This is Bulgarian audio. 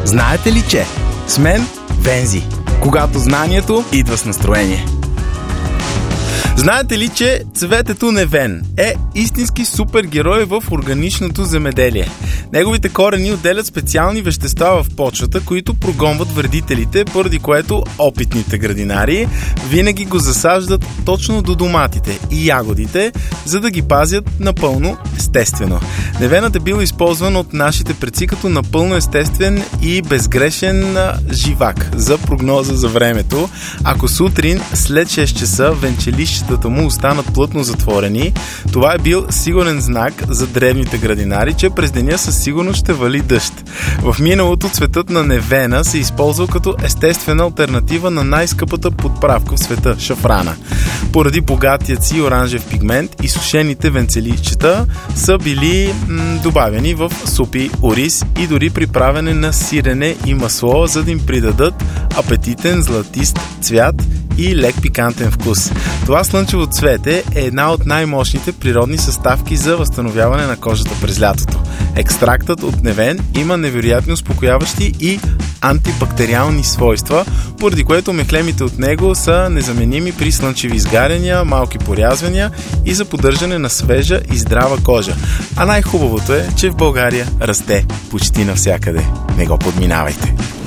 Знаете ли, че с мен Вензи, когато знанието идва с настроение. Знаете ли, че цветето Невен е истински супергерой в органичното земеделие? Неговите корени отделят специални вещества в почвата, които прогонват вредителите, поради което опитните градинари винаги го засаждат точно до доматите и ягодите, за да ги пазят напълно естествено. Невенът е бил използван от нашите предци като напълно естествен и безгрешен живак за прогноза за времето. Ако сутрин след 6 часа венчелищата му останат плътно затворени, това е бил сигурен знак за древните градинари, че през деня със сигурност ще вали дъжд. В миналото цветът на Невена се използвал като естествена алтернатива на най-скъпата подправка в света – шафрана. Поради богатият си оранжев пигмент, изсушените венцелищчета са били добавени в супи, ориз и дори при правене на сирене и масло, за да им придадат апетитен златист цвят и лек пикантен вкус. Това слънчево цвете е една от най-мощните природни съставки за възстановяване на кожата през лятото. Екстрактът от Невен има невероятно успокояващи и антибактериални свойства, поради което мехлемите от него са незаменими при слънчеви изгаряния, малки порязвания и за поддържане на свежа и здрава кожа. А най-хубавото е, че в България расте почти навсякъде. Не го подминавайте!